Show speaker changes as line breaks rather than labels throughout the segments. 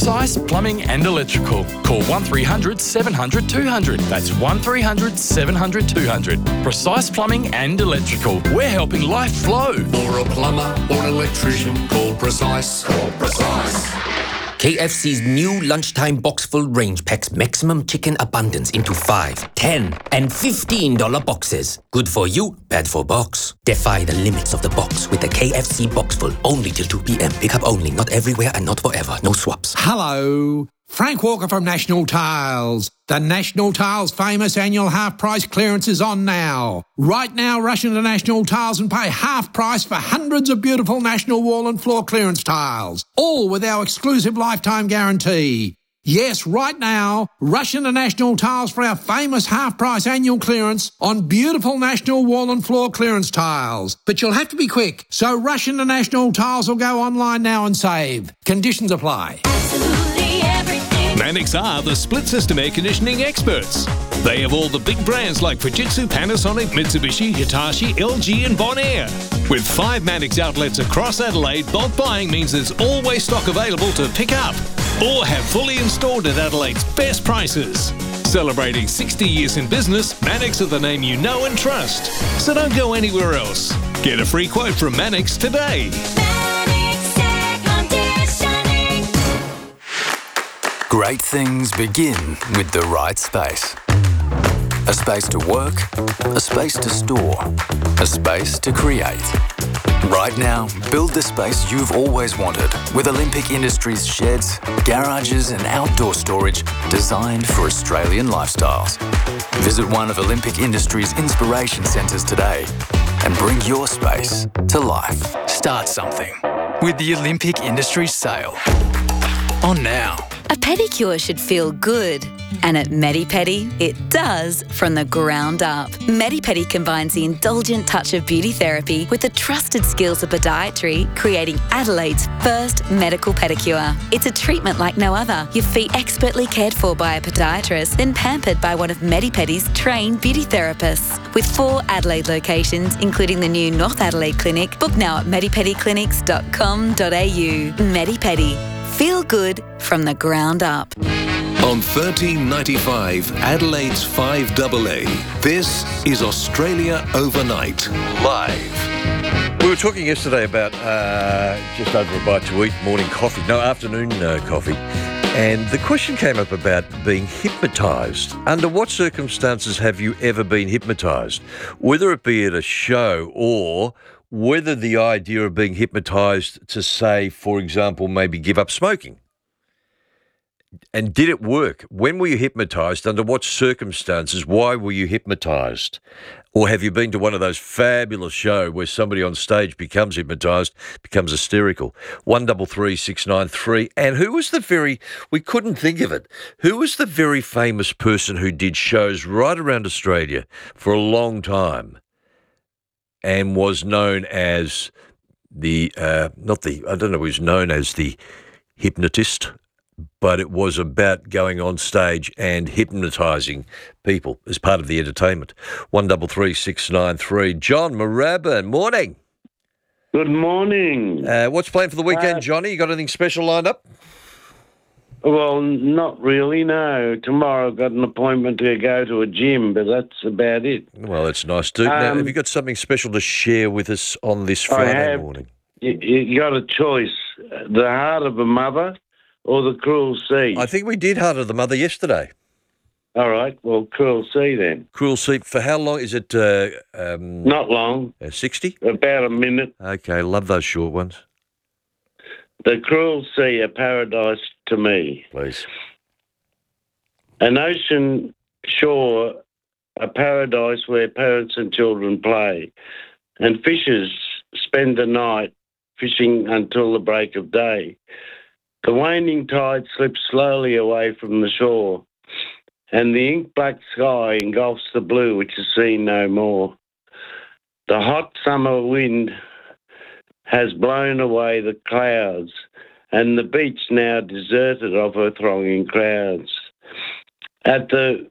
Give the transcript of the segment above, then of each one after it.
Precise Plumbing and Electrical. Call 1300 700 200. That's 1300 700 200. Precise Plumbing and Electrical. We're helping life flow.
For a plumber or an electrician, call Precise. Call Precise.
KFC's new lunchtime box-full range packs maximum chicken abundance into $5, $10 and $15 boxes. Good for you, bad for box. Defy the limits of the box with the KFC box-full. Only till 2 p.m. Pick up only, not everywhere and not forever. No swaps.
Hello. Frank Walker from National Tiles. The National Tiles famous annual half-price clearance is on now. Right now, rush into National Tiles and pay half price for hundreds of beautiful National wall and floor clearance tiles, all with our exclusive lifetime guarantee. Yes, right now, rush into National Tiles for our famous half-price annual clearance on beautiful National wall and floor clearance tiles. But you'll have to be quick, so rush into National Tiles or go online now and save. Conditions apply.
Mannix are the split system air conditioning experts. They have all the big brands like Fujitsu, Panasonic, Mitsubishi, Hitachi, LG and Bonaire. With 5 Mannix outlets across Adelaide, bulk buying means there's always stock available to pick up or have fully installed at Adelaide's best prices. Celebrating 60 years in business, Mannix are the name you know and trust. So don't go anywhere else. Get a free quote from Mannix today.
Great things begin with the right space. A space to work, a space to store, a space to create. Right now, build the space you've always wanted with Olympic Industries sheds, garages and outdoor storage designed for Australian lifestyles. Visit one of Olympic Industries' inspiration centres today and bring your space to life. Start something with the Olympic Industries sale. On now.
A pedicure should feel good. And at Medi-Pedi, it does from the ground up. Medi-Pedi combines the indulgent touch of beauty therapy with the trusted skills of podiatry, creating Adelaide's first medical pedicure. It's a treatment like no other. Your feet expertly cared for by a podiatrist, then pampered by one of Medi-Pedi's trained beauty therapists. With 4 Adelaide locations, including the new North Adelaide Clinic, book now at medipediclinics.com.au. Medi-Pedi. Feel good from the ground up.
On 1395 Adelaide's 5AA, this is Australia Overnight, live.
We were talking yesterday about just over a bite to eat, afternoon coffee. And the question came up about being hypnotised. Under what circumstances have you ever been hypnotised? Whether it be at a show or whether the idea of being hypnotised to say, for example, maybe give up smoking. And did it work? When were you hypnotised? Under what circumstances? Why were you hypnotised? Or have you been to one of those fabulous shows where somebody on stage becomes hypnotised, becomes hysterical? 133693. And who was we couldn't think of it. Who was the very famous person who did shows right around Australia for a long time and was known as the hypnotist, but it was about going on stage and hypnotising people as part of the entertainment. 133693. John Moorabbin, morning.
Good morning.
What's planned for the weekend, Johnny? You got anything special lined up?
Well, not really, no. Tomorrow I've got an appointment to go to a gym, but that's about it.
Well, that's nice, dude. Now, have you got something special to share with us on this Friday morning?
You got a choice, the Heart of a Mother or the Cruel Sea.
I think we did Heart of the Mother yesterday.
All right, well, Cruel Sea then.
Cruel Sea, for how long is it?
Not long.
60?
About a minute.
Okay, love those short ones.
The Cruel Sea, a paradise to me.
Please.
An ocean shore, a paradise where parents and children play, and fishers spend the night fishing until the break of day. The waning tide slips slowly away from the shore, and the ink-black sky engulfs the blue which is seen no more. The hot summer wind has blown away the clouds, and the beach now deserted of her thronging crowds. In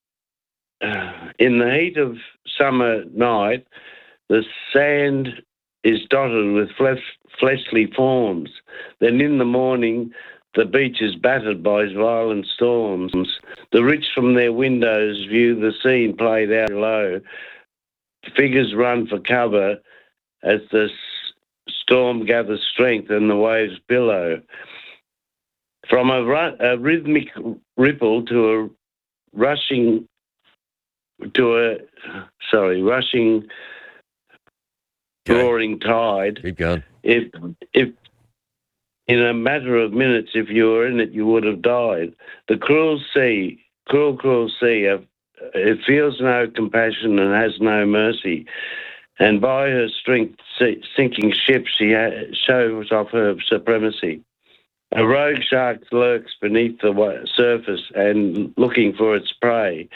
the heat of summer night, the sand is dotted with fleshly forms. Then in the morning, the beach is battered by violent storms. The rich from their windows view the scene played out below. Figures run for cover as the storm gathers strength and the waves billow. From a rhythmic ripple to a rushing roaring tide.
Keep going.
If in a matter of minutes, if you were in it, you would have died. The cruel sea, cruel sea, it feels no compassion and has no mercy. And by her strength, sinking ships, she shows off her supremacy. A rogue shark lurks beneath the surface and looking for its prey.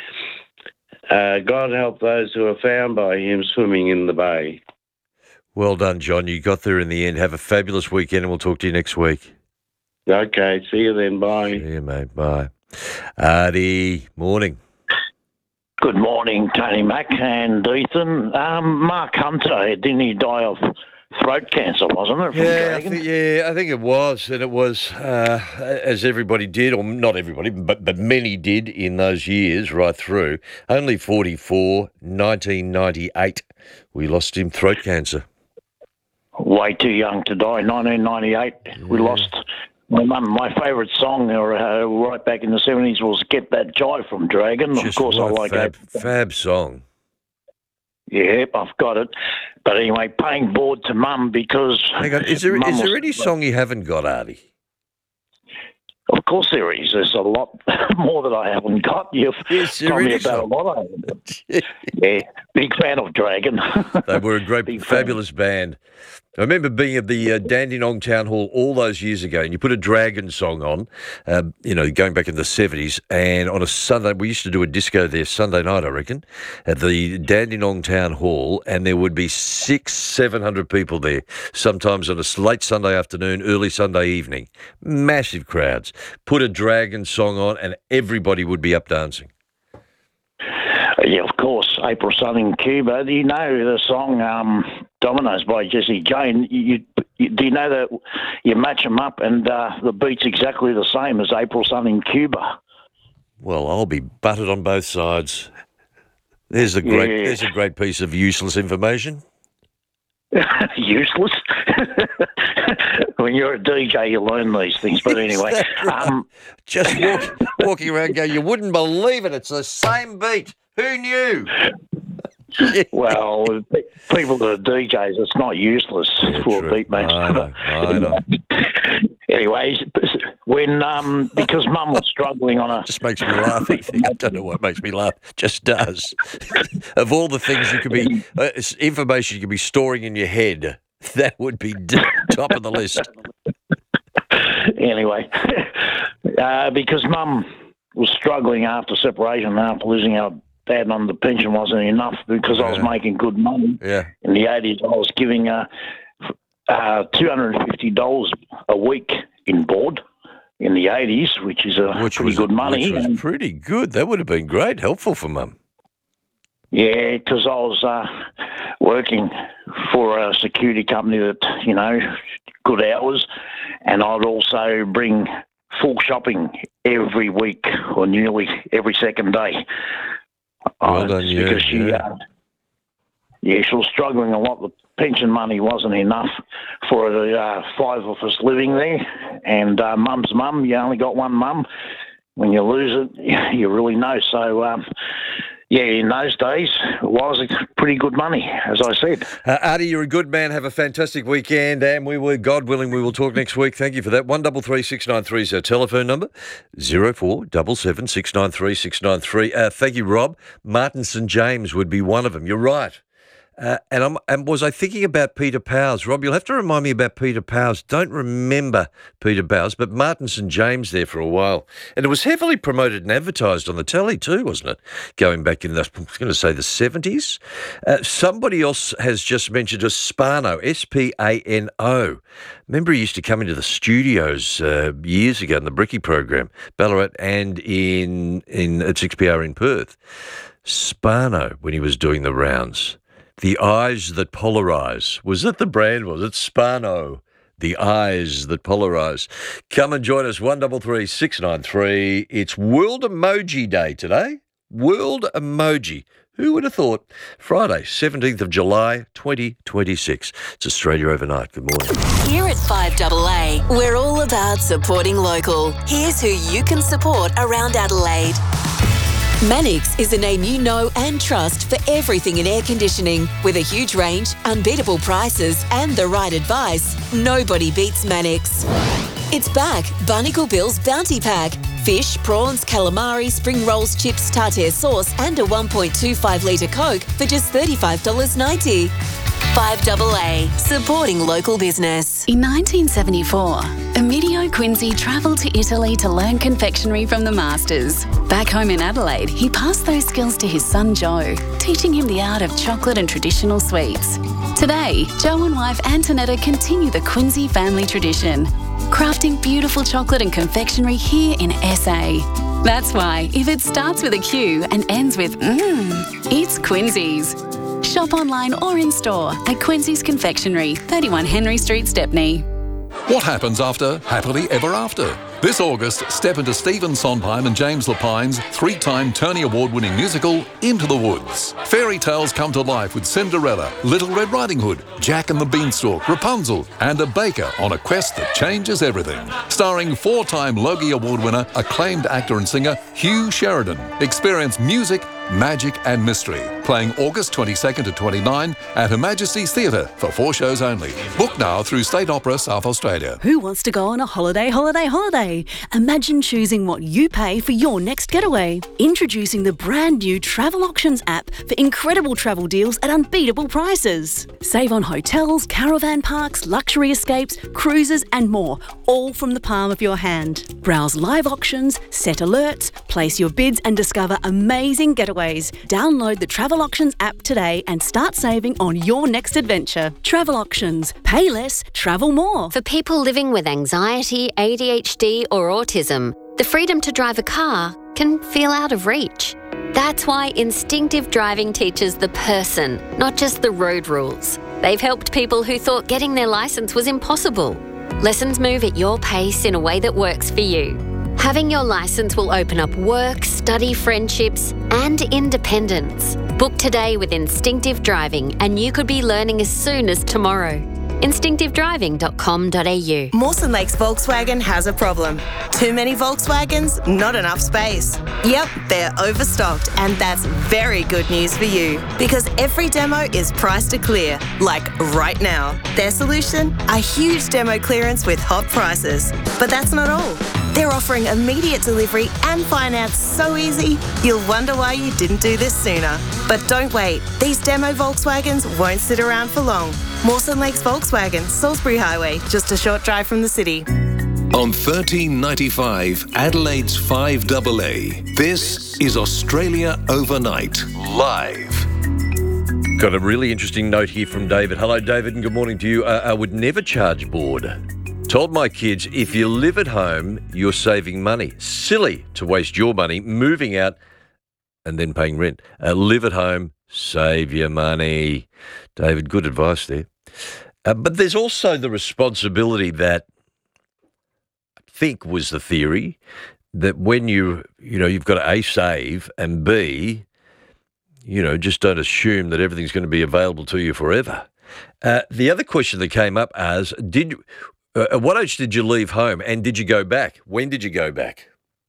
God help those who are found by him swimming in the bay.
Well done, John. You got there in the end. Have a fabulous weekend, and we'll talk to you next week.
Okay, see you then. Bye.
See you, mate. Bye. Artie, morning.
Good morning, Tony Mack and Ethan. Mark Hunter, didn't he die of throat cancer, wasn't it?
I think it was. And it was, as everybody did, or not everybody, but many did in those years right through. Only 44, 1998, we lost him, throat cancer.
Way too young to die. 1998, we lost my mum. My favourite song right back in the 70s was Get That Jive from Dragon.
Just
of course, I like it.
Fab song.
Yeah, I've got it. But anyway, paying board to Mum because...
Hang on, is there any song you haven't got, Artie?
Of course there is. There's a lot more that I haven't got. You've told me about a lot I haven't got. Yeah, big fan of Dragon.
They were a great, fabulous band. I remember being at the Dandenong Town Hall all those years ago, and you put a Dragon song on, going back in the 70s, and on a Sunday, we used to do a disco there Sunday night, I reckon, at the Dandenong Town Hall, and there would be 600-700 people there, sometimes on a late Sunday afternoon, early Sunday evening. Massive crowds. Put a Dragon song on, and everybody would be up dancing.
Yeah, of course, April Sun in Cuba. Do you know the song Dominoes by Jesse Jane? Do you know that you match them up and the beat's exactly the same as April Sun in Cuba?
Well, I'll be butted on both sides. There's a great piece of useless information.
Useless? When you're a DJ, you learn these things. But anyway,
just walking around going, you wouldn't believe it. It's the same beat. Who knew?
Well, people that are DJs, it's not useless for a beat match.
I know.
Anyways, because Mum was struggling on a...
Just makes me laugh. I don't know what makes me laugh. Just does. Of all the things you could be, information you could be storing in your head, that would be top of the list.
Anyway, because Mum was struggling after separation, after losing our dad on the pension wasn't enough because I was making good money.
Yeah.
In the 80s, I was giving $250 a week in board in the 80s, which is pretty good money.
Which was pretty good. That would have been great, helpful for Mum.
Yeah, because I was working for a security company that, good hours, and I'd also bring full shopping every week or nearly every second day.
Well done,
because she was struggling a lot. The pension money wasn't enough for the five of us living there. And Mum's mum, you only got one mum. When you lose it, you really know. So, in those days, it was pretty good money, as I said.
Artie, you're a good man. Have a fantastic weekend, and God willing, we will talk next week. Thank you for that. 133 693 is our telephone number. 0477 693 693. Thank you, Rob. Martin St. James would be one of them. You're right. And was I thinking about Peter Powers? Rob, you'll have to remind me about Peter Powers. Don't remember Peter Powers, but Martin St. James there for a while. And it was heavily promoted and advertised on the telly too, wasn't it? Going back in the 70s. Somebody else has just mentioned a Spano, Spano. Remember he used to come into the studios years ago in the Bricky program, Ballarat, and in at 6PR in Perth. Spano, when he was doing the rounds. The eyes that polarise. Was it the brand? Was it Spano? The eyes that polarise. Come and join us, 133 693. It's World Emoji Day today. World Emoji. Who would have thought? Friday, 17th of July, 2026. It's Australia Overnight. Good morning.
Here at 5AA, we're all about supporting local. Here's who you can support around Adelaide. Mannix is a name you know and trust for everything in air conditioning. With a huge range, unbeatable prices and the right advice, nobody beats Mannix. It's back, Barnacle Bill's Bounty Pack. Fish, prawns, calamari, spring rolls, chips, tartare sauce and a 1.25 litre Coke for just $35.90. 5AA, supporting local business.
In 1974, Emilio Quincy travelled to Italy to learn confectionery from the masters. Back home in Adelaide, he passed those skills to his son Joe, teaching him the art of chocolate and traditional sweets. Today, Joe and wife Antonetta continue the Quincy family tradition, crafting beautiful chocolate and confectionery here in SA. That's why, if it starts with a Q and ends with it's Quincy's. Shop online or in store at Quincy's Confectionery, 31 Henry Street, Stepney.
What happens after Happily Ever After? This August, step into Stephen Sondheim and James Lapine's 3-time Tony Award-winning musical, Into the Woods. Fairy tales come to life with Cinderella, Little Red Riding Hood, Jack and the Beanstalk, Rapunzel, and a baker on a quest that changes everything. Starring 4-time Logie Award winner, acclaimed actor and singer Hugh Sheridan. Experience music, magic and mystery. Playing August 22nd to 29 at Her Majesty's Theatre for 4 shows only. Book now through State Opera South Australia.
Who wants to go on a holiday? Imagine choosing what you pay for your next getaway. Introducing the brand new Travel Auctions app for incredible travel deals at unbeatable prices. Save on hotels, caravan parks, luxury escapes, cruises and more, all from the palm of your hand. Browse live auctions, set alerts, place your bids and discover amazing getaways. Download the Travel Auctions app today and start saving on your next adventure. Travel Auctions. Pay less, travel more.
For people living with anxiety, ADHD or autism, the freedom to drive a car can feel out of reach. That's why Instinctive Driving teaches the person, not just the road rules. They've helped people who thought getting their licence was impossible. Lessons move at your pace in a way that works for you. Having your licence will open up work, study, friendships and independence. Book today with Instinctive Driving and you could be learning as soon as tomorrow. instinctivedriving.com.au.
Mawson Lakes Volkswagen has a problem. Too many Volkswagens, not enough space. Yep, they're overstocked, and that's very good news for you because every demo is priced to clear, like right now. Their solution? A huge demo clearance with hot prices. But that's not all. They're offering immediate delivery and finance so easy, you'll wonder why you didn't do this sooner. But don't wait. These demo Volkswagens won't sit around for long. Mawson Lakes Volkswagen, Salisbury Highway, just a short drive from the city.
On 1395 Adelaide's 5AA, this is Australia Overnight, live.
Got a really interesting note here from David. Hello, David, and good morning to you. I would never charge board. Told my kids, if you live at home, you're saving money. Silly to waste your money moving out and then paying rent. Live at home, save your money. David, good advice there. But there's also the responsibility that I think was the theory that when you've got to A, save, and B, just don't assume that everything's going to be available to you forever. The other question that came up as, at what age did you leave home and did you go back? When did you go back?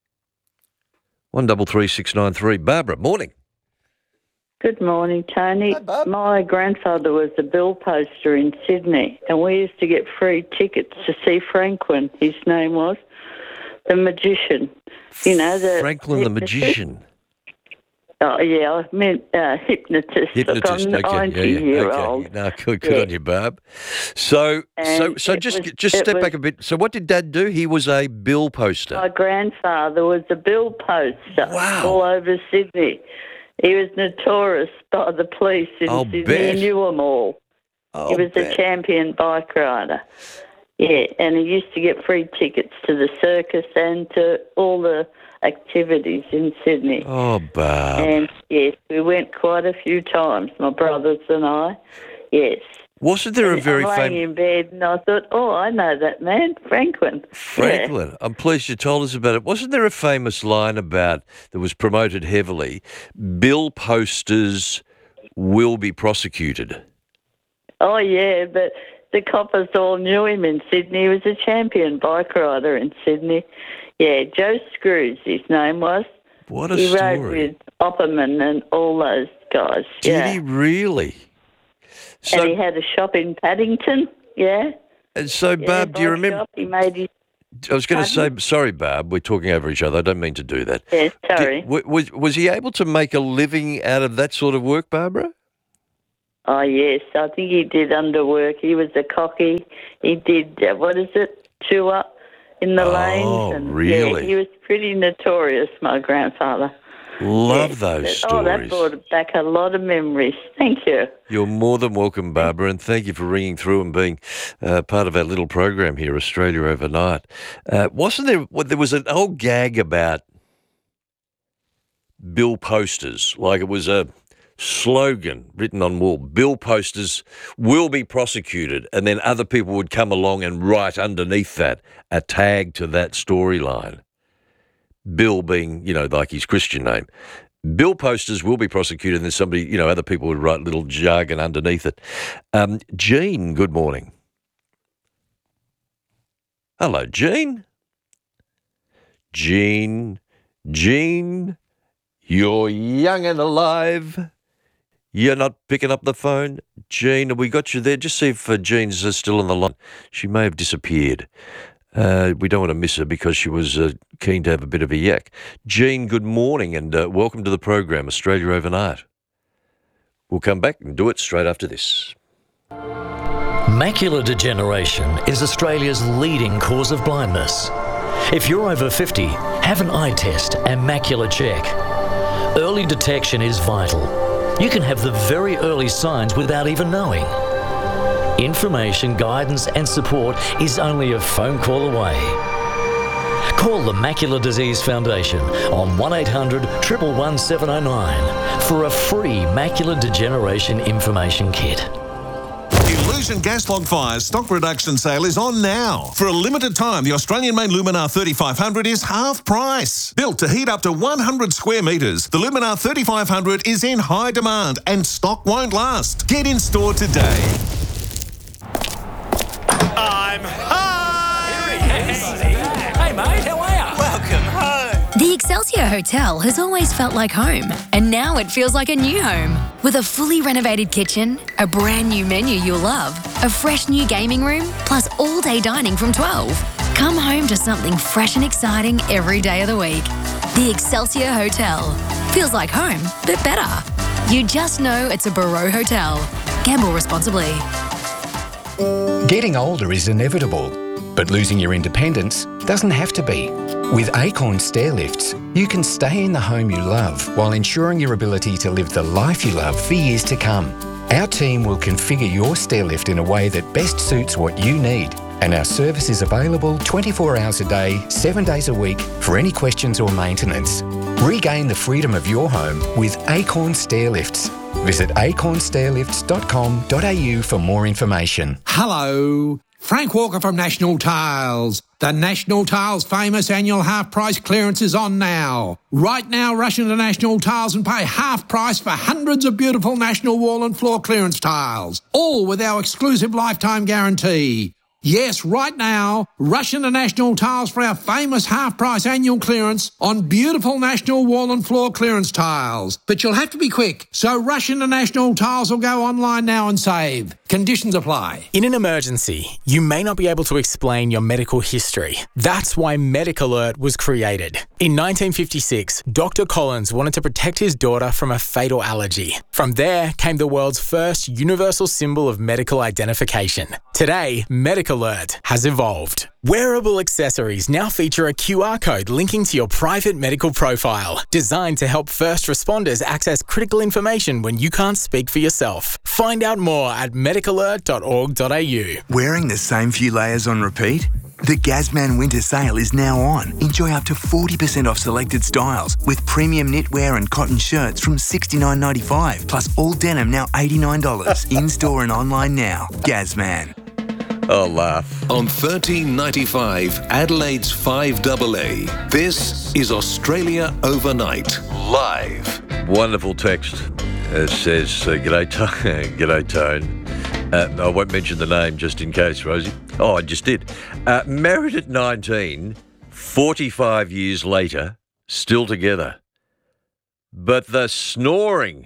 133693. Barbara, morning.
Good morning, Tony. Hi, my grandfather was a bill poster in Sydney, and we used to get free tickets to see Franklin, his name was, the magician.
Franklin the magician.
Oh, yeah, I meant hypnotist.
Hypnotist,
I'm 90-year-old.
No, good on you, Barb. So just step back a bit. So what did Dad do? He was a bill poster.
My grandfather was a bill poster all over Sydney. He was notorious by the police in Sydney and knew them all. He was a champion bike rider. Yeah, and he used to get free tickets to the circus and to all the activities in Sydney.
Oh, Barb.
And, yes, we went quite a few times, my brothers and I. Yes.
Wasn't there a very
I'm laying
famous...
in bed and I thought, oh, I know that man, Franklin.
Franklin,
Yeah.
I'm pleased you told us about it. Wasn't there a famous line that was promoted heavily? Bill posters will be prosecuted.
Oh, yeah, but the coppers all knew him in Sydney. He was a champion bike rider in Sydney. Yeah, Joe Screws, his name was.
What a
he
story.
rode with Opperman and all those guys.
Did he really? So,
and he had a shop in Paddington, yeah.
And so, Barb, do you
bike
remember...
shop. He made his...
I was going to say, sorry, Barb, we're talking over each other. I don't mean to do that.
Yeah, sorry.
Was he able to make a living out of that sort of work, Barbara?
Oh, yes. I think he did underwork. He was a cocky. He did, tour in the lanes. And,
really?
Yeah, he was pretty notorious, my grandfather.
Love those stories.
Oh, that brought back a lot of memories. Thank you.
You're more than welcome, Barbara, and thank you for ringing through and being part of our little program here, Australia Overnight. Wasn't there... There was an old gag about bill posters, like it was a slogan written on wall. Bill posters will be prosecuted, and then other people would come along and write underneath that a tag to that storyline. Bill being, like his Christian name. Bill posters will be prosecuted, and then somebody, other people would write little jargon underneath it. Jean, good morning. Hello, Jean. Jean, you're young and alive. You're not picking up the phone. Jean, have we got you there? Just see if Jean's still on the line. She may have disappeared. We don't want to miss her because she was keen to have a bit of a yak. Jean, good morning and welcome to the program, Australia Overnight. We'll come back and do it straight after this.
Macular degeneration is Australia's leading cause of blindness. If you're over 50, have an eye test and macular check. Early detection is vital. You can have the very early signs without even knowing. Information, guidance and support is only a phone call away. Call the Macular Disease Foundation on 1800 111 709 for a free macular degeneration information kit.
Illusion gas log fires stock reduction sale is on now. For a limited time, the Australian-made Luminar 3500 is half price. Built to heat up to 100 square metres, the Luminar 3500 is in high demand and stock won't last. Get in store today.
I'm home! Hey mate, how are you? Welcome home.
The Excelsior Hotel has always felt like home, and now it feels like a new home. With a fully renovated kitchen, a brand new menu you'll love, a fresh new gaming room, plus all-day dining from 12. Come home to something fresh and exciting every day of the week. The Excelsior Hotel. Feels like home, but better. You just know it's a Barreau Hotel. Gamble responsibly.
Getting older is inevitable, but losing your independence doesn't have to be. With Acorn Stairlifts, you can stay in the home you love while ensuring your ability to live the life you love for years to come. Our team will configure your stairlift in a way that best suits what you need, and our service is available 24 hours a day, 7 days a week for any questions or maintenance. Regain the freedom of your home with Acorn Stairlifts. Visit acornstairlifts.com.au for more information.
Hello, Frank Walker from National Tiles. The National Tiles famous annual half-price clearance is on now. Right now, rush into National Tiles and pay half price for hundreds of beautiful National wall and floor clearance tiles, all with our exclusive lifetime guarantee. Yes, right now, rush into National Tiles for our famous half-price annual clearance on beautiful National wall and floor clearance tiles. But you'll have to be quick, so rush into National Tiles or go online now and save. Conditions apply.
In an emergency, you may not be able to explain your medical history. That's why MedicAlert was created. In 1956, Dr. Collins wanted to protect his daughter from a fatal allergy. From there came the world's first universal symbol of medical identification. Today, MedicAlert has evolved. Wearable accessories now feature a QR code linking to your private medical profile, designed to help first responders access critical information when you can't speak for yourself. Find out more at medicalert.org.au.
Wearing the same few layers on repeat? The Gazman winter sale is now on. Enjoy up to 40% off selected styles with premium knitwear and cotton shirts from $69.95, plus all denim now $89. In-store and online now. Gazman.
Oh, laugh.
On 1395 Adelaide's 5AA, this is Australia Overnight, live.
Wonderful text. It says, g'day Tone. I won't mention the name just in case, Rosie. Oh, I just did. Married at 19, 45 years later, still together. But the snoring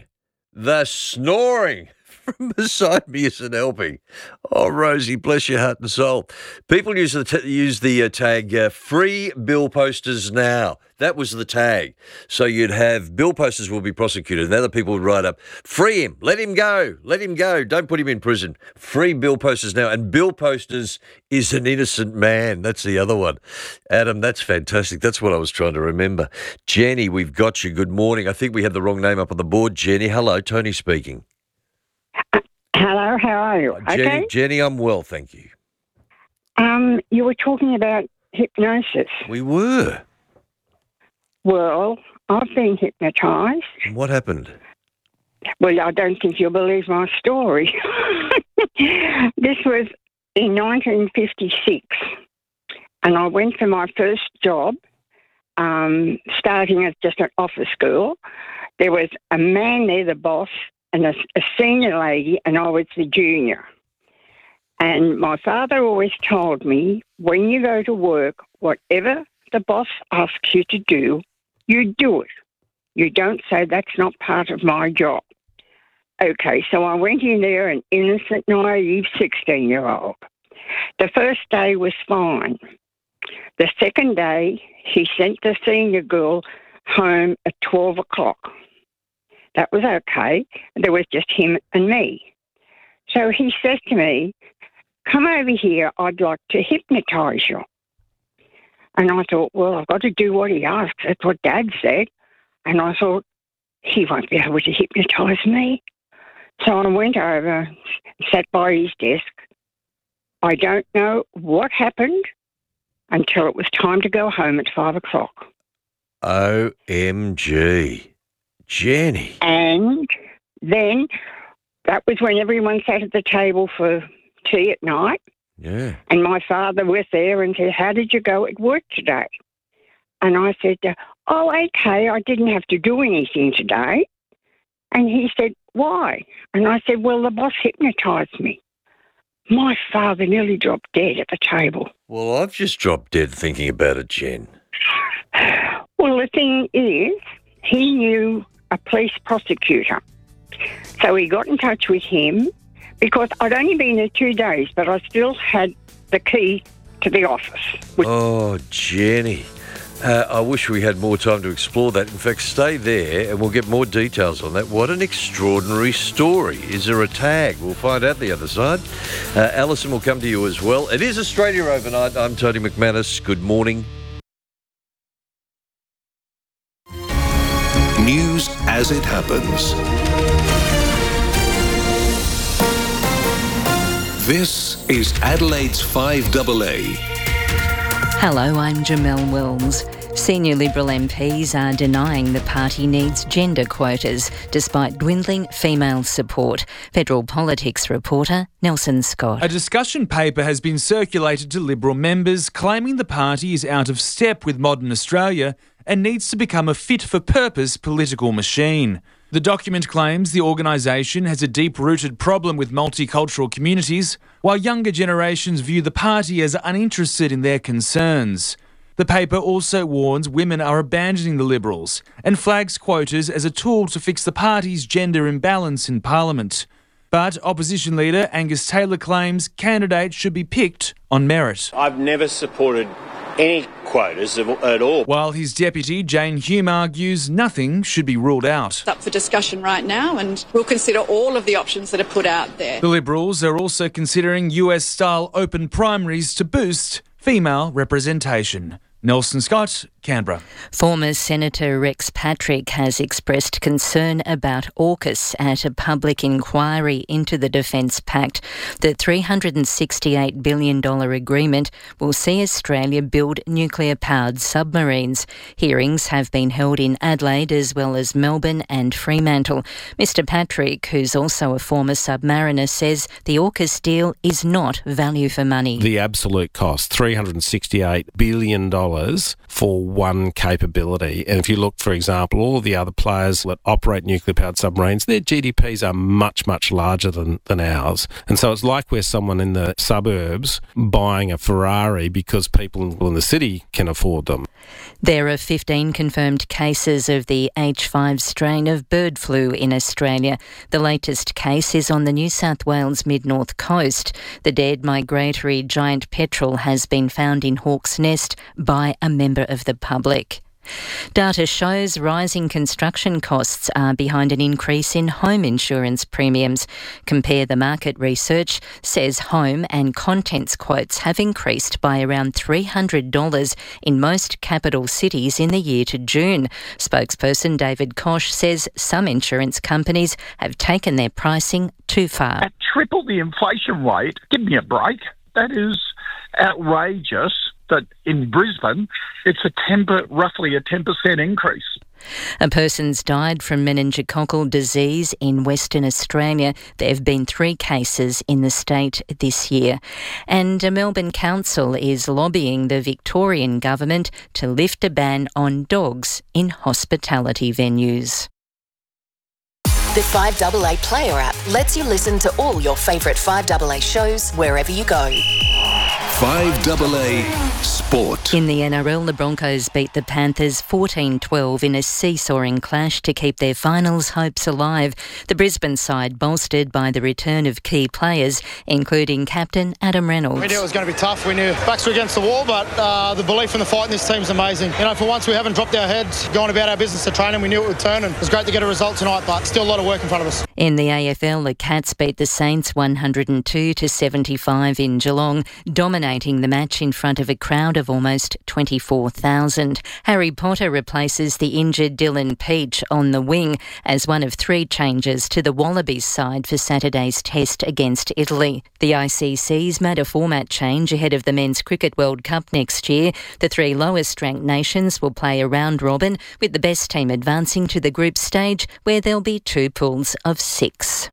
from beside me isn't helping. Oh, Rosie, bless your heart and soul. People use the tag free bill posters now. That was the tag. So you'd have bill posters will be prosecuted, and other people would write up, free him, let him go, don't put him in prison. Free bill posters now. And bill posters is an innocent man. That's the other one. Adam, that's fantastic. That's what I was trying to remember. Jenny, we've got you. Good morning. I think we had the wrong name up on the board. Jenny, hello. Tony speaking.
Hello, how are you?
Jenny, I'm well, thank you.
You were talking about hypnosis.
We were.
Well, I've been hypnotised.
And what happened?
Well, I don't think you'll believe my story. This was in 1956, and I went for my first job, starting at just an office school. There was a man there, the boss, and a senior lady, and I was the junior. And my father always told me, when you go to work, whatever the boss asks you to do, you do it. You don't say, that's not part of my job. Okay, so I went in there, an innocent, naive 16-year-old. The first day was fine. The second day, he sent the senior girl home at 12 o'clock. That was okay. There was just him and me. So he said to me, come over here, I'd like to hypnotise you. And I thought, well, I've got to do what he asks. That's what Dad said. And I thought, he won't be able to hypnotise me. So I went over, sat by his desk. I don't know what happened until it was time to go home at 5 o'clock.
OMG. Jenny.
And then that was when everyone sat at the table for tea at night.
Yeah.
And my father was there and said, how did you go at work today? And I said, oh, okay, I didn't have to do anything today. And he said, why? And I said, well, the boss hypnotised me. My father nearly dropped dead at the table.
Well, I've just dropped dead thinking about it, Jen.
Well, the thing is, he knew a police prosecutor. So he got in touch with him because I'd only been there 2 days, but I still had the key to the office.
Oh, Jenny. I wish we had more time to explore that. In fact, stay there and we'll get more details on that. What an extraordinary story. Is there a tag? We'll find out the other side. Alison will come to you as well. It is Australia Overnight. I'm Tony McManus. Good morning.
News as it happens. This is Adelaide's 5AA.
Hello, I'm Jamelle Wilms. Senior Liberal MPs are denying the party needs gender quotas despite dwindling female support. Federal Politics reporter Nelson Scott.
A discussion paper has been circulated to Liberal members claiming the party is out of step with modern Australia and needs to become a fit-for-purpose political machine. The document claims the organisation has a deep-rooted problem with multicultural communities, while younger generations view the party as uninterested in their concerns. The paper also warns women are abandoning the Liberals and flags quotas as a tool to fix the party's gender imbalance in Parliament. But opposition leader Angus Taylor claims candidates should be picked on merit.
I've never supported any quotas at all.
While his deputy, Jane Hume, argues nothing should be ruled out.
It's up for discussion right now and we'll consider all of the options that are put out there.
The Liberals are also considering US-style open primaries to boost female representation. Nelson Scott, Canberra.
Former Senator Rex Patrick has expressed concern about AUKUS at a public inquiry into the Defence Pact. The $368 billion agreement will see Australia build nuclear-powered submarines. Hearings have been held in Adelaide as well as Melbourne and Fremantle. Mr Patrick, who's also a former submariner, says the AUKUS deal is not value for money.
The absolute cost, $368 billion for one capability. And if you look, for example, all of the other players that operate nuclear-powered submarines, their GDPs are much, much larger than ours. And so it's like we're someone in the suburbs buying a Ferrari because people in the city can afford them.
There are 15 confirmed cases of the H5 strain of bird flu in Australia. The latest case is on the New South Wales mid-north coast. The dead migratory giant petrel has been found in Hawke's Nest by a member of the public. Data shows rising construction costs are behind an increase in home insurance premiums. Compare the Market research says home and contents quotes have increased by around $300 in most capital cities in the year to June. Spokesperson David Koch says some insurance companies have taken their pricing too far.
At triple the inflation rate, give me a break. That is outrageous. That in Brisbane, it's roughly a 10% increase.
A person's died from meningococcal disease in Western Australia. There have been 3 cases in the state this year. And a Melbourne council is lobbying the Victorian government to lift a ban on dogs in hospitality venues.
The 5AA Player app lets you listen to all your favourite 5AA shows wherever you go.
5AA Sport.
In the NRL, the Broncos beat the Panthers 14-12 in a seesawing clash to keep their finals hopes alive. The Brisbane side bolstered by the return of key players, including captain Adam Reynolds.
We knew it was going to be tough. We knew backs were against the wall, but the belief in the fight in this team is amazing. You know, for once we haven't dropped our heads, going about our business to training. We knew it would turn, and it was great to get a result tonight, but still a lot of work in front of us.
In the AFL, the Cats beat the Saints 102-75 in Geelong, dominating the match in front of a crowd of almost 24,000. Harry Potter replaces the injured Dylan Peach on the wing as one of 3 changes to the Wallabies side for Saturday's test against Italy. The ICC's made a format change ahead of the Men's Cricket World Cup next year. The 3 lowest-ranked nations will play a round robin, with the best team advancing to the group stage, where there'll be 2 pools of 6.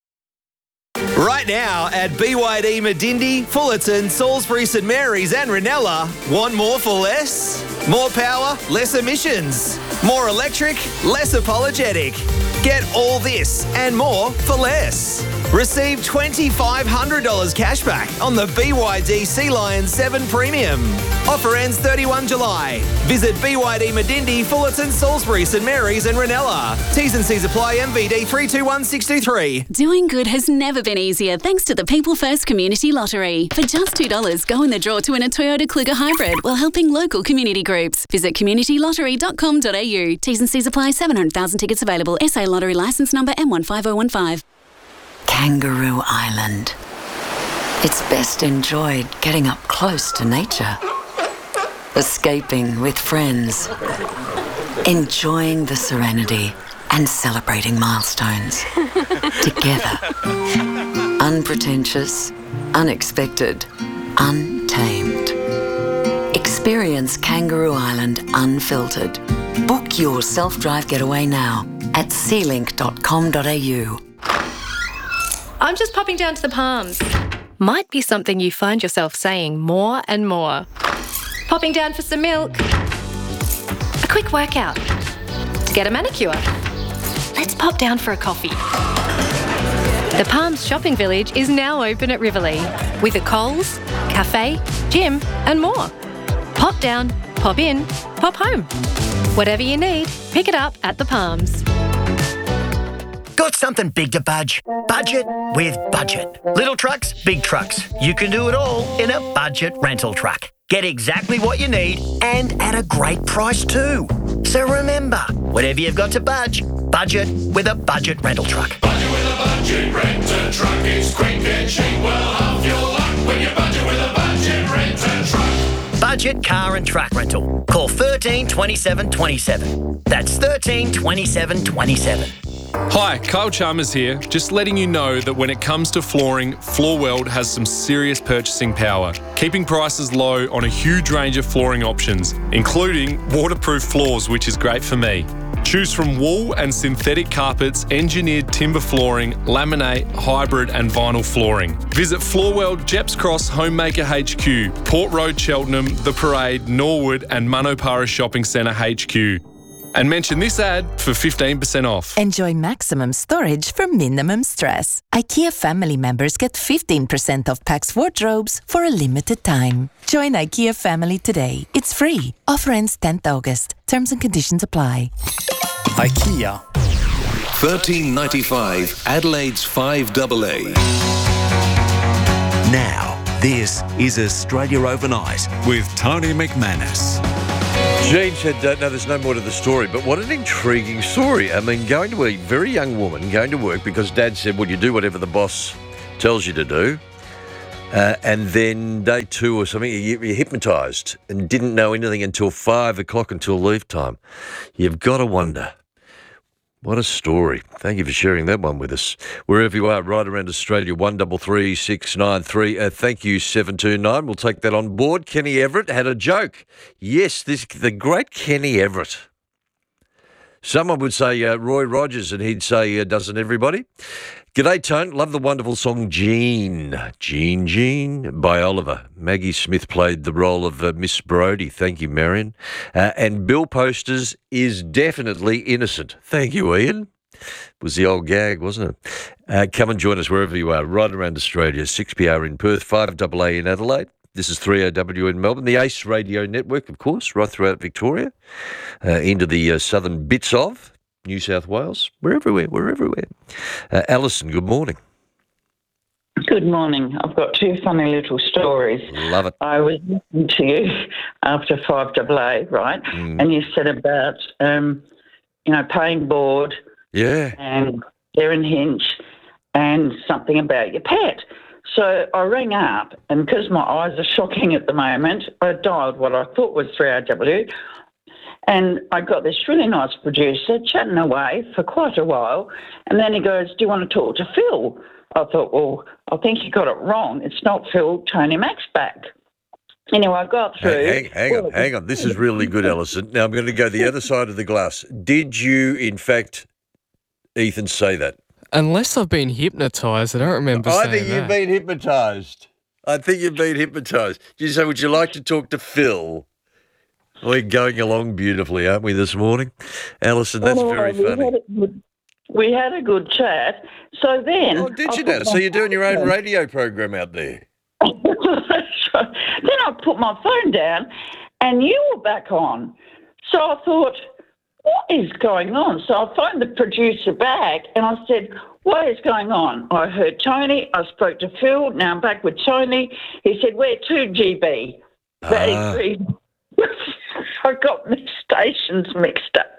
Right now at BYD Medindi, Fullerton, Salisbury, St Mary's and Ranella, want more for less? More power, less emissions. More electric, less apologetic. Get all this and more for less. Receive $2,500 cashback on the BYD Sea Lion 7 Premium. Offer ends 31 July. Visit BYD Medindi, Fullerton, Salisbury, St Mary's and Ranella. T's and C's apply. MVD 321623.
Doing good has never been easier thanks to the People First Community Lottery. For just $2, go in the draw to win a Toyota Kluger Hybrid while helping local community groups. Visit communitylottery.com.au. T's and C's apply. 700,000 tickets available. SA Lottery licence number M15015.
Kangaroo Island. It's best enjoyed getting up close to nature, escaping with friends, enjoying the serenity and celebrating milestones together. Unpretentious, unexpected, untamed. Experience Kangaroo Island unfiltered. Book your self-drive getaway now at sealink.com.au.
I'm just popping down to the Palms. Might be something you find yourself saying more and more. Popping down for some milk. A quick workout. To get a manicure. Let's pop down for a coffee. The Palms Shopping Village is now open at Riverlea with a Coles, cafe, gym and more. Pop down, pop in, pop home. Whatever you need, pick it up at the Palms.
Got something big to budge? Budget with Budget. Little trucks, big trucks. You can do it all in a budget rental truck. Get exactly what you need and at a great price too. So remember, whatever you've got to budget with a budget rental truck.
Budget with a budget rental truck. It's quick and cheap. Well, half your luck when you budget with a budget rental truck.
Budget car and truck rental. Call 13 27 27. That's 13 27 27.
Hi, Kyle Chalmers here. Just letting you know that when it comes to flooring, Floorweld has some serious purchasing power, keeping prices low on a huge range of flooring options, including waterproof floors, which is great for me. Choose from wool and synthetic carpets, engineered timber flooring, laminate, hybrid and vinyl flooring. Visit Floorweld, Jeps Cross, Homemaker HQ, Port Road, Cheltenham, The Parade, Norwood and Manopara Shopping Centre HQ. And mention this ad for 15% off.
Enjoy maximum storage for minimum stress. IKEA family members get 15% off Pax wardrobes for a limited time. Join IKEA family today. It's free. Offer ends 10th August. Terms and conditions apply.
IKEA. 1395 Adelaide's 5AA.
Now, this is Australia Overnight with Tony McManus.
Jean said, no, there's no more to the story, but what an intriguing story. I mean, going to a very young woman, going to work because Dad said, well, you do whatever the boss tells you to do. And then day 2 or something, you're hypnotised and didn't know anything until 5 o'clock until leave time. You've got to wonder. What a story. Thank you for sharing that one with us. Wherever you are, right around Australia, 133 693. Thank you, 729. We'll take that on board. Kenny Everett had a joke. Yes, the great Kenny Everett. Someone would say Roy Rogers, and he'd say, doesn't everybody? G'day, Tone. Love the wonderful song Jean. Jean, Jean by Oliver. Maggie Smith played the role of Miss Brodie. Thank you, Marion. And Bill Posters is definitely innocent. Thank you, Ian. Was the old gag, wasn't it? Come and join us wherever you are, right around Australia. 6PR in Perth, 5AA in Adelaide. This is 3AW in Melbourne. The ACE Radio Network, of course, right throughout Victoria, into the southern bits of New South Wales. We're everywhere. Alison, good morning.
Good morning. I've got 2 funny little stories.
Love it.
I was listening to you after 5AA, right? And you said about, paying board.
Yeah.
And Darren Hinch and something about your pet. So I rang up, and because my eyes are shocking at the moment, I dialed what I thought was 3RW. And I got this really nice producer chatting away for quite a while. And then he goes, do you want to talk to Phil? I thought, well, I think you got it wrong. It's not Phil, Tony Mac's back. Anyway, I got through.
Hang on. This is really good, Alison. Now I'm going to go the other side of the glass. Did you, in fact, Ethan, say that?
Unless I've been hypnotised, I don't remember saying that.
I think you've been hypnotised. Did you say, would you like to talk to Phil? We're going along beautifully, aren't we, this morning? Alison, that's very funny.
We had a good chat. So then...
Oh, did you now? So you're doing your own radio program out there?
Then I put my phone down and you were back on. So I thought, what is going on? So I phoned the producer back and I said, what is going on? I heard Tony. I spoke to Phil. Now I'm back with Tony. He said, we're 2GB. I got stations mixed up.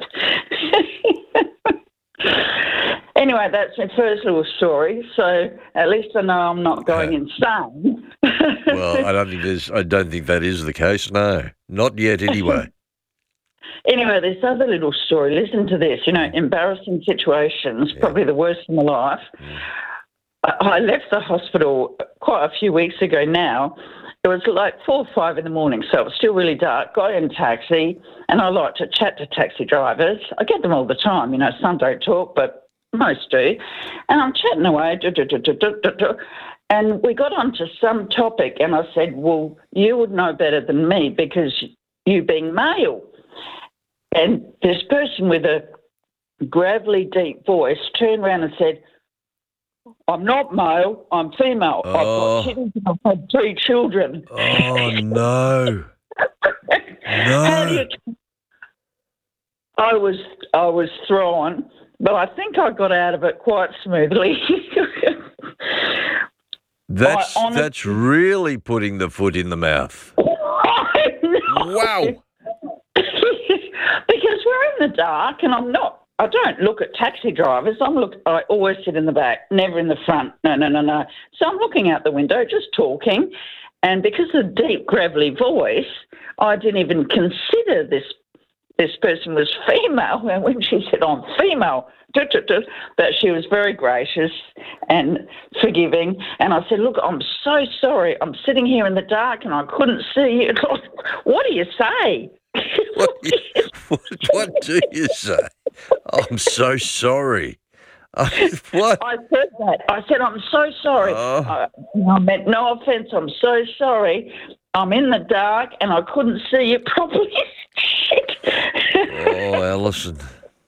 Anyway, that's my first little story. So at least I know I'm not going insane.
Well, I don't think that is the case. No, not yet. Anyway.
Anyway, this other little story. Listen to this. Embarrassing situations, probably the worst in my life. I left the hospital quite a few weeks ago now. It was like 4 or 5 in the morning, so it was still really dark. Got in a taxi, and I like to chat to taxi drivers. I get them all the time. Some don't talk, but most do. And I'm chatting away, and we got onto some topic, and I said, well, you would know better than me because you being male. And this person with a gravelly, deep voice turned around and said, I'm not male, I'm female. I've got kids and I've had 3 children.
Oh, no. No.
I was thrown, but I think I got out of it quite smoothly.
That's really putting the foot in the mouth. Wow.
Because we're in the dark and I don't look at taxi drivers. I always sit in the back, never in the front. No. So I'm looking out the window, just talking, And because of the deep, gravelly voice, I didn't even consider this person was female. And when she said, I'm female, but she was very gracious and forgiving. And I said, look, I'm so sorry. I'm sitting here in the dark and I couldn't see you. What do you say?
What do you say? I'm so sorry. What?
I said that. I said, I'm so sorry. I meant no offence. I'm so sorry. I'm in the dark and I couldn't see you properly. Shit.
Oh, Alison.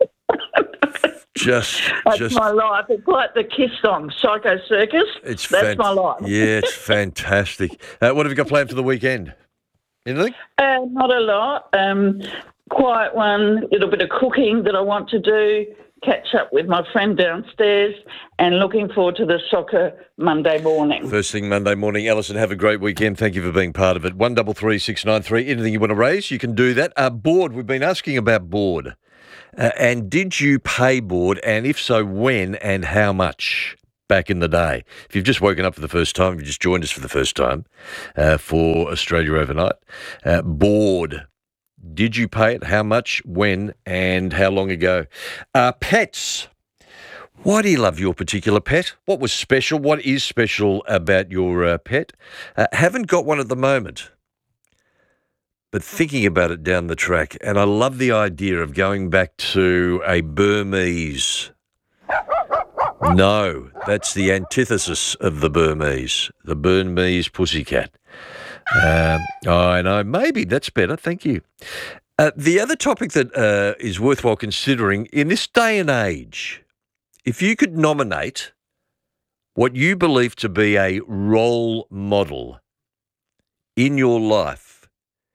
That's my life. It's like the Kiss song, Psycho Circus. That's my life.
Yeah, it's fantastic. What have you got planned for the weekend? Anything?
Not a lot. Quiet one, little bit of cooking that I want to do, catch up with my friend downstairs, and looking forward to the soccer Monday morning.
First thing Monday morning. Alison, have a great weekend. Thank you for being part of it. 133 693. Anything you want to raise, you can do that. Board, we've been asking about board. And did you pay board? And if so, when and how much back in the day? If you've just woken up for the first time, if you just joined us for the first time for Australia Overnight, board. Did you pay it? How much, when, and how long ago? Pets. Why do you love your particular pet? What was special? What is special about your pet? Haven't got one at the moment, but thinking about it down the track. And I love the idea of going back to a Burmese. No, that's the antithesis of the Burmese pussycat. I know, maybe that's better. Thank you. The other topic that is worthwhile considering in this day and age, if you could nominate what you believe to be a role model in your life,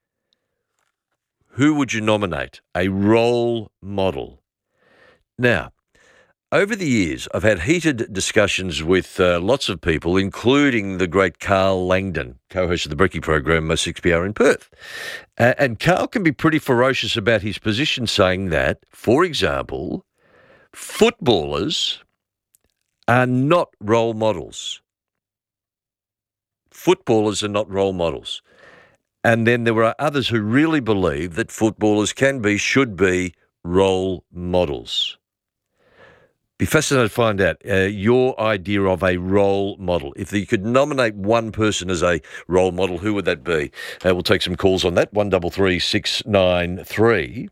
who would you nominate? A role model. Now, over the years, I've had heated discussions with lots of people, including the great Carl Langdon, co-host of the Brekkie program, 6PR in Perth. And Carl can be pretty ferocious about his position, saying that, for example, footballers are not role models. Footballers are not role models. And then there are others who really believe that footballers should be role models. Be fascinated to find out your idea of a role model. If you could nominate one person as a role model, who would that be? We'll take some calls on that, 133 693.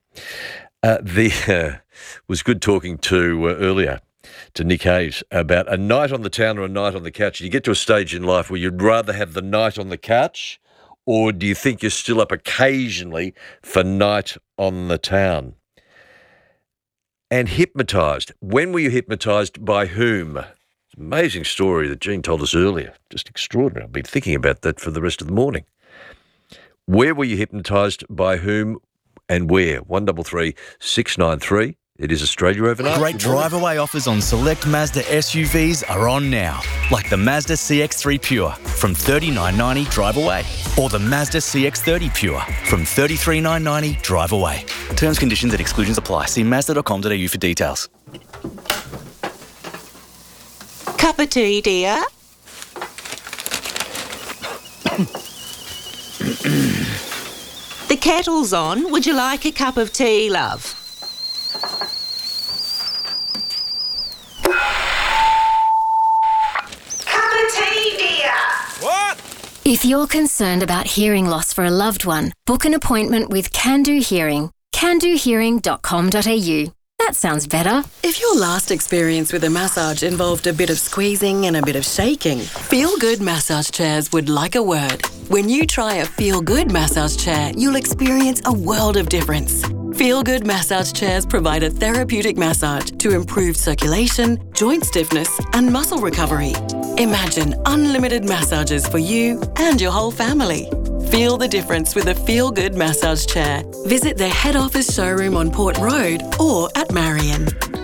Was good talking to earlier to Nick Hayes about a night on the town or a night on the couch. You get to a stage in life where you'd rather have the night on the couch, or do you think you're still up occasionally for night on the town? And hypnotised. When were you hypnotised? By whom? It's an amazing story that Jean told us earlier. Just extraordinary. I've been thinking about that for the rest of the morning. Where were you hypnotised? By whom and where? 133 693. It is Australia Overnight.
Great drive-away offers on select Mazda SUVs are on now, like the Mazda CX-3 Pure from $39.90 drive away, or the Mazda CX-30 Pure from $33,990 drive away. Terms, conditions and exclusions apply. See Mazda.com.au for details.
Cup of tea, dear? The kettle's on. Would you like a cup of tea, love?
If you're concerned about hearing loss for a loved one, book an appointment with Can Do Hearing. candohearing.com.au. That sounds better.
If your last experience with a massage involved a bit of squeezing and a bit of shaking, Feel Good Massage Chairs would like a word. When you try a Feel Good massage chair, you'll experience a world of difference. Feel Good Massage Chairs provide a therapeutic massage to improve circulation, joint stiffness, and muscle recovery. Imagine unlimited massages for you and your whole family. Feel the difference with a Feel Good massage chair. Visit their head office showroom on Port Road or at Marion.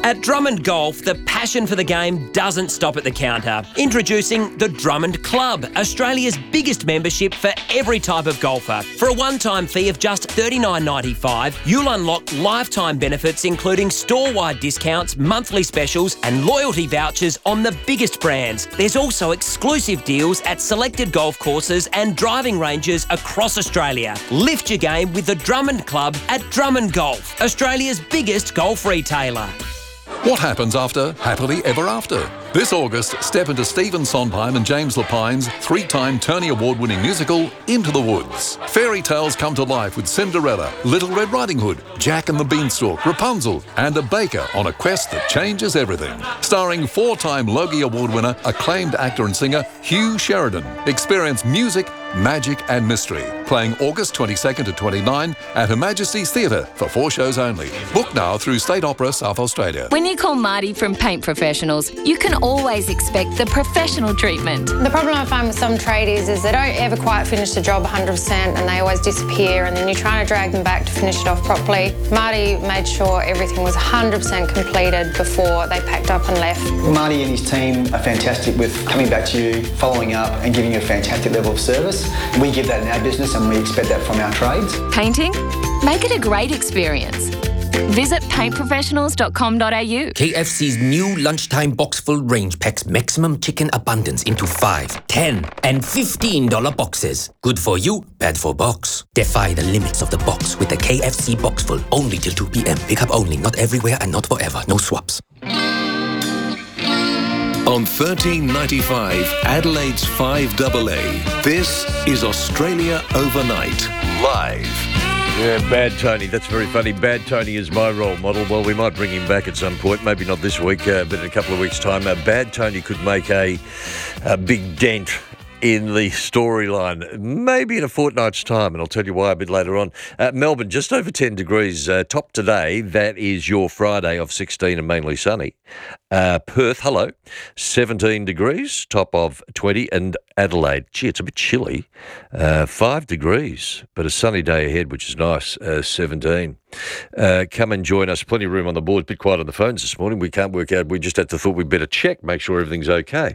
At Drummond Golf, the passion for the game doesn't stop at the counter. Introducing the Drummond Club, Australia's biggest membership for every type of golfer. For a one-time fee of just $39.95, you'll unlock lifetime benefits including store-wide discounts, monthly specials and loyalty vouchers on the biggest brands. There's also exclusive deals at selected golf courses and driving ranges across Australia. Lift your game with the Drummond Club at Drummond Golf, Australia's biggest golf retailer.
What happens after Happily Ever After? This August, step into Stephen Sondheim and James Lapine's 3-time Tony Award-winning musical, Into the Woods. Fairy tales come to life with Cinderella, Little Red Riding Hood, Jack and the Beanstalk, Rapunzel, and a baker on a quest that changes everything. Starring 4-time Logie Award winner, acclaimed actor and singer Hugh Sheridan. Experience music, magic and mystery. Playing August 22nd to 29 at Her Majesty's Theatre for 4 shows only. Book now through State Opera South Australia.
When you call Marty from Paint Professionals, you can always expect the professional treatment.
The problem I find with some tradies is they don't ever quite finish the job 100% and they always disappear, and then you're trying to drag them back to finish it off properly. Marty made sure everything was 100% completed before they packed up and left.
Marty and his team are fantastic with coming back to you, following up and giving you a fantastic level of service. We give that in our business and we expect that from our trades.
Painting? Make it a great experience. Visit paintprofessionals.com.au.
KFC's new lunchtime box full range packs maximum chicken abundance into 5, 10 and $15 boxes. Good for you, bad for box. Defy the limits of the box with the KFC box full only till 2 p.m. Pick up only, not everywhere and not forever. No swaps.
On 1395 Adelaide's 5AA, this is Australia Overnight, live.
Yeah, Bad Tony. That's very funny. Bad Tony is my role model. Well, we might bring him back at some point. Maybe not this week, but in a couple of weeks' time. Bad Tony could make a big dent in the storyline, maybe in a fortnight's time, and I'll tell you why a bit later on. Melbourne, just over 10 degrees, top today. That is your Friday of 16 and mainly sunny. Perth, hello, 17 degrees, top of 20, and Adelaide, gee, it's a bit chilly, 5 degrees, but a sunny day ahead, which is nice, 17. Come and join us. Plenty of room on the board. A bit quiet on the phones this morning. We can't work out. We just had to thought we'd better check, make sure everything's okay.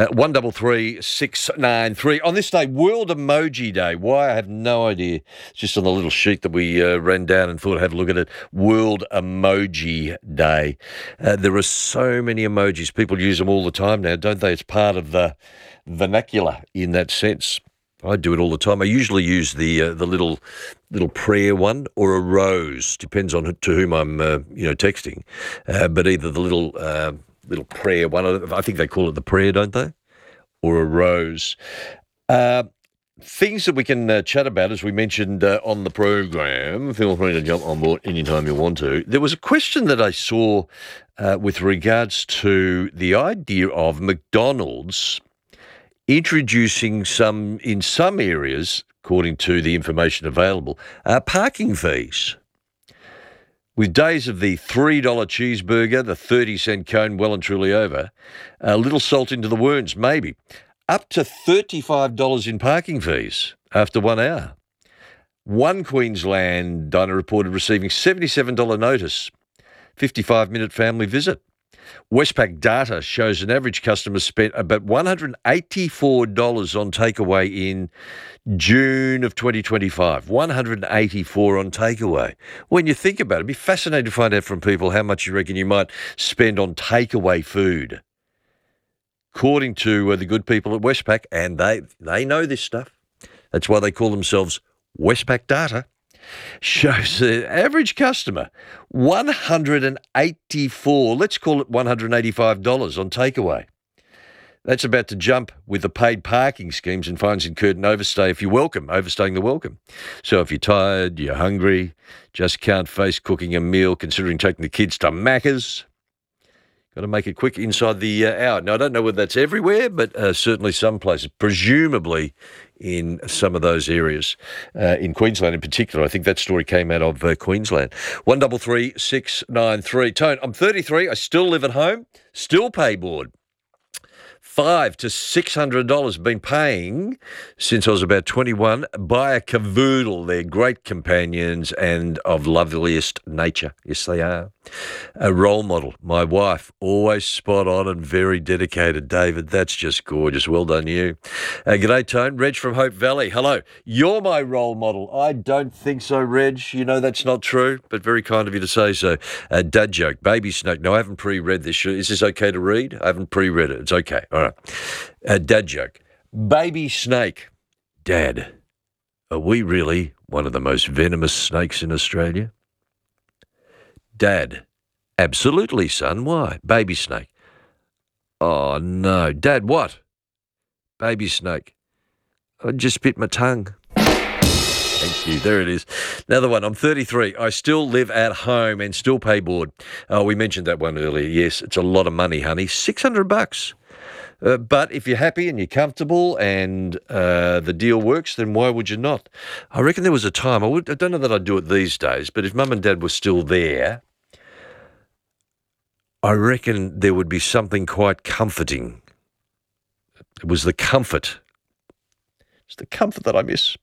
133693. On this day, World Emoji Day. Why? I have no idea. It's just on the little sheet that we ran down and thought I'd have a look at it. World Emoji Day. There are so many emojis. People use them all the time now, don't they? It's part of the vernacular in that sense. I do it all the time. I usually use the little prayer one or a rose, depends on to whom I'm texting. But either the little prayer one, I think they call it the prayer, don't they? Or a rose. Things that we can chat about, as we mentioned on the program. Feel free to jump on board anytime you want to. There was a question that I saw with regards to the idea of McDonald's introducing in some areas, according to the information available, parking fees. With days of the $3 cheeseburger, the 30-cent cone well and truly over, a little salt into the wounds, maybe. Up to $35 in parking fees after 1 hour. One Queensland diner reported receiving $77 notice, 55-minute family visit. Westpac data shows an average customer spent about $184 on takeaway in June of 2025. $184 on takeaway. When you think about it, it'd be fascinating to find out from people how much you reckon you might spend on takeaway food. According to the good people at Westpac, and they know this stuff. That's why they call themselves Westpac data. Shows the average customer $184, let's call it $185 on takeaway. That's about to jump with the paid parking schemes and fines incurred in overstay if you're overstaying the welcome. So if you're tired, you're hungry, just can't face cooking a meal, considering taking the kids to Macca's, got to make it quick inside the hour. Now, I don't know whether that's everywhere, but certainly some places, presumably in some of those areas. In Queensland in particular, I think that story came out of Queensland. 133693. Tone, I'm 33. I still live at home, still pay board. $500 to $600 been paying since I was about 21 by a cavoodle. They're great companions and of loveliest nature. Yes, they are. A role model. My wife, always spot on and very dedicated. David, that's just gorgeous. Well done, you. G'day, Tone. Reg from Hope Valley. Hello. You're my role model. I don't think so, Reg. You know that's not true, but very kind of you to say so. Dad joke. Baby Snake. No, I haven't pre-read this. Is this okay to read? I haven't pre-read it. It's okay. All right. Dad joke. Baby Snake. Dad, are we really one of the most venomous snakes in Australia? Dad, absolutely, son. Why? Baby snake. Oh, no. Dad, what? Baby snake. I just bit my tongue. Thank you. There it is. Another one. I'm 33. I still live at home and still pay board. Oh, we mentioned that one earlier. Yes, it's a lot of money, honey. $600. But if you're happy and you're comfortable and the deal works, then why would you not? I reckon there was a time, I don't know that I'd do it these days, but if Mum and Dad were still there, I reckon there would be something quite comforting. It was the comfort. It's the comfort that I miss.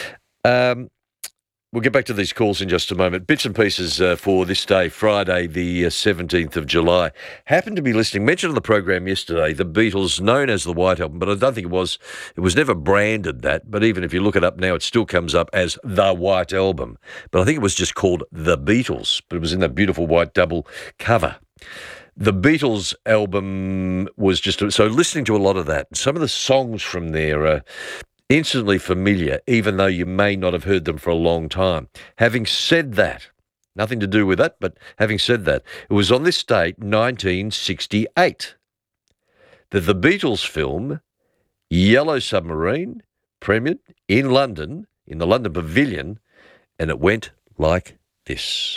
We'll get back to these calls in just a moment. Bits and pieces for this day, Friday, the 17th of July. Happened to be listening, mentioned on the program yesterday, the Beatles, known as the White Album, but I don't think it was never branded that, but even if you look it up now, it still comes up as the White Album. But I think it was just called The Beatles, but it was in that beautiful white double cover. The Beatles album was just, so listening to a lot of that, some of the songs from there are instantly familiar, even though you may not have heard them for a long time. Having said that, nothing to do with that, but having said that, it was on this date, 1968, that the Beatles film Yellow Submarine premiered in London, in the London Pavilion, and it went like this.